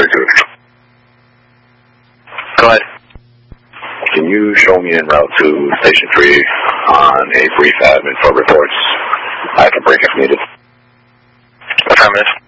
2. Go ahead. Can you show me en route to Station 3 on a brief admin for reports? I can break if needed. Affirmative.